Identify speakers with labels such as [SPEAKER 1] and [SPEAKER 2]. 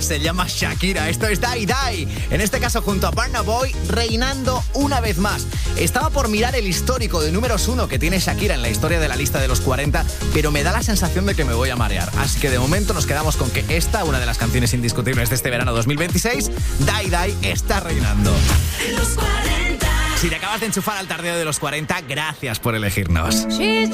[SPEAKER 1] se llama Shakira. Esto es Die Die. En este caso junto a Burna Boy, reinando una vez más. Estaba por mirar el histórico de números 1 que tiene Shakira en la historia de la lista de los 40, pero me da la sensación de que me voy a marear. Así que de momento nos quedamos con que esta, una de las canciones indiscutibles de este verano 2026, Die Die, está reinando.
[SPEAKER 2] Los 40.
[SPEAKER 1] Si te acabas de enchufar al tardeo de los 40, gracias por elegirnos.
[SPEAKER 2] She's